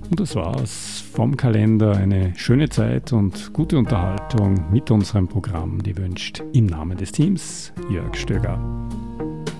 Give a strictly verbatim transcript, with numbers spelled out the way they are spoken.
Und das war's vom Kalender. Eine schöne Zeit und gute Unterhaltung mit unserem Programm. Die wünscht im Namen des Teams Jörg Stöger.